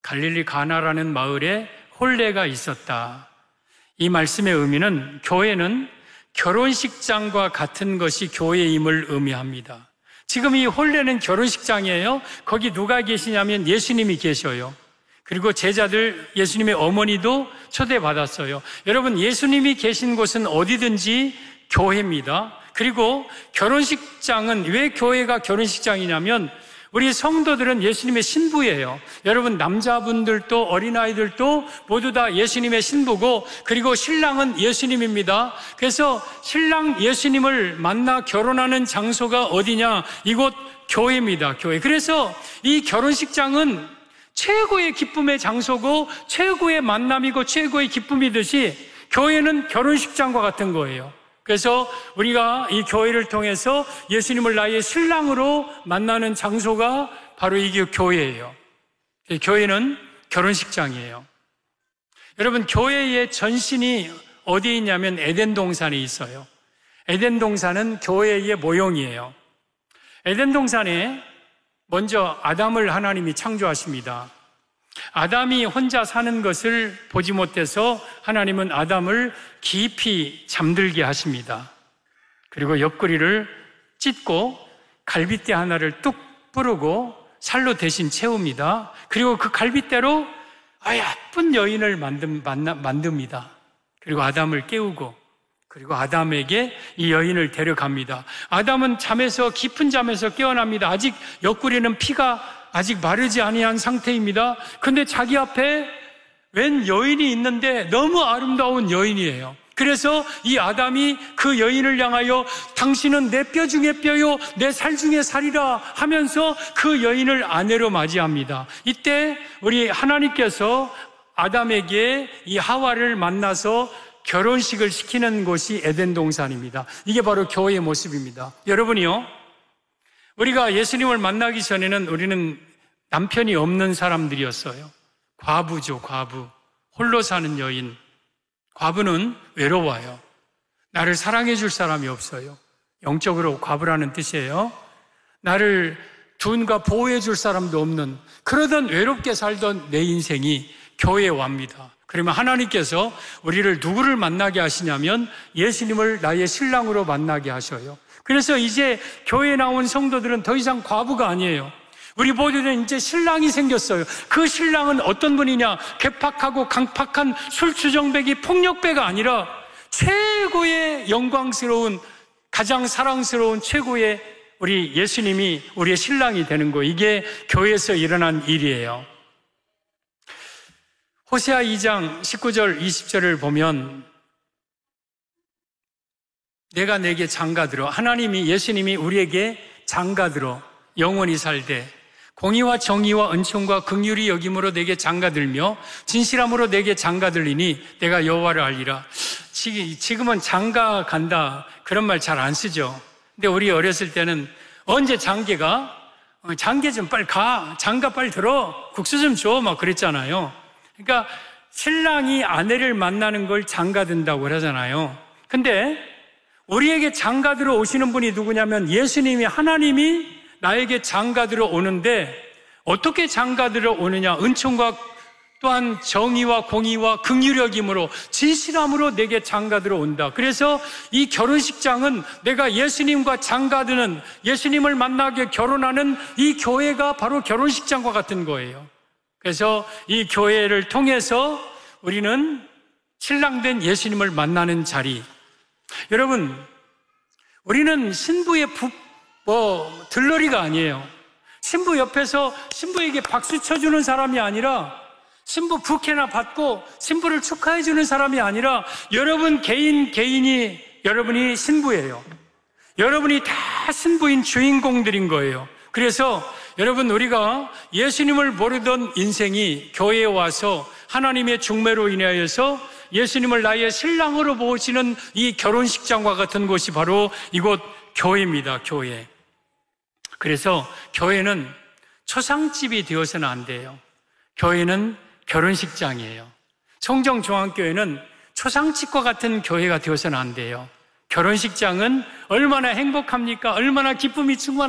갈릴리 가나라는 마을에 혼례가 있었다. 이 말씀의 의미는 교회는 결혼식장과 같은 것이 교회임을 의미합니다. 지금 이 혼례는 결혼식장이에요. 거기 누가 계시냐면 예수님이 계셔요. 그리고 제자들, 예수님의 어머니도 초대받았어요. 여러분, 예수님이 계신 곳은 어디든지 교회입니다. 그리고 결혼식장은 왜 교회가 결혼식장이냐면 우리 성도들은 예수님의 신부예요. 여러분, 남자분들도 어린아이들도 모두 다 예수님의 신부고, 그리고 신랑은 예수님입니다. 그래서 신랑 예수님을 만나 결혼하는 장소가 어디냐? 이곳 교회입니다. 교회. 그래서 이 결혼식장은 최고의 기쁨의 장소고 최고의 만남이고 최고의 기쁨이듯이 교회는 결혼식장과 같은 거예요. 그래서 우리가 이 교회를 통해서 예수님을 나의 신랑으로 만나는 장소가 바로 이 교회예요. 교회는 결혼식장이에요. 여러분, 교회의 전신이 어디에 있냐면 에덴 동산에 있어요. 에덴 동산은 교회의 모형이에요. 에덴 동산에 먼저 아담을 하나님이 창조하십니다. 아담이 혼자 사는 것을 보지 못해서 하나님은 아담을 깊이 잠들게 하십니다. 그리고 옆구리를 찢고 갈빗대 하나를 뚝 부르고 살로 대신 채웁니다. 그리고 그 갈빗대로 예쁜 여인을 만듭니다. 그리고 아담을 깨우고, 그리고 아담에게 이 여인을 데려갑니다. 아담은 깊은 잠에서 깨어납니다. 아직 옆구리는 피가 아직 마르지 아니한 상태입니다. 근데 자기 앞에 웬 여인이 있는데 너무 아름다운 여인이에요. 그래서 이 아담이 그 여인을 향하여 당신은 내 뼈 중에 뼈요 내 살 중에 살이라 하면서 그 여인을 아내로 맞이합니다. 이때 우리 하나님께서 아담에게 이 하와를 만나서 결혼식을 시키는 곳이 에덴 동산입니다. 이게 바로 교회의 모습입니다. 여러분이요, 우리가 예수님을 만나기 전에는 우리는 남편이 없는 사람들이었어요. 과부죠, 과부. 홀로 사는 여인. 과부는 외로워요. 나를 사랑해 줄 사람이 없어요. 영적으로 과부라는 뜻이에요. 나를 누군가 보호해 줄 사람도 없는, 그러던 외롭게 살던 내 인생이 교회에 옵니다. 그러면 하나님께서 우리를 누구를 만나게 하시냐면 예수님을 나의 신랑으로 만나게 하셔요. 그래서 이제 교회에 나온 성도들은 더 이상 과부가 아니에요. 우리 모두는 이제 신랑이 생겼어요. 그 신랑은 어떤 분이냐? 괴팍하고 강팍한 술주정뱅이 폭력배가 아니라 최고의 영광스러운, 가장 사랑스러운 최고의 우리 예수님이 우리의 신랑이 되는 거예요. 이게 교회에서 일어난 일이에요. 호세아 2장 19절 20절을 보면 내가 내게 장가들어, 하나님이, 예수님이 우리에게 장가들어 영원히 살되 공의와 정의와 은총과 긍휼이 여김으로 내게 장가들며 진실함으로 내게 장가들리니 내가 여호와를 알리라. 지금은 장가 간다 그런 말 잘 안 쓰죠. 근데 우리 어렸을 때는 언제 장계가? 장계 좀 빨리 가, 장가 빨리 들어, 국수 좀 줘, 막 그랬잖아요. 그러니까 신랑이 아내를 만나는 걸 장가든다고 하잖아요. 근데 우리에게 장가들어 오시는 분이 누구냐면 예수님이, 하나님이 나에게 장가들어 오는데 어떻게 장가들어 오느냐? 은총과 또한 정의와 공의와 긍휼력임으로 진실함으로 내게 장가들어 온다. 그래서 이 결혼식장은 내가 예수님과 장가드는, 예수님을 만나게 결혼하는 이 교회가 바로 결혼식장과 같은 거예요. 그래서 이 교회를 통해서 우리는 신랑된 예수님을 만나는 자리. 여러분, 우리는 신부의 들러리가 아니에요. 신부 옆에서 신부에게 박수 쳐주는 사람이 아니라, 신부 부케나 받고 신부를 축하해주는 사람이 아니라 여러분 개인이 여러분이 신부예요. 여러분이 다 신부인 주인공들인 거예요. 그래서 여러분, 우리가 예수님을 모르던 인생이 교회에 와서 하나님의 중매로 인하여서 예수님을 나의 신랑으로 모시는 이 결혼식장과 같은 곳이 바로 이곳 교회입니다. 교회. 그래서 교회는 초상집이 되어서는 안 돼요. 교회는 결혼식장이에요. 성정중앙교회는 초상집과 같은 교회가 되어서는 안 돼요. 결혼식장은 얼마나 행복합니까? 얼마나 기쁨이 충만합니까?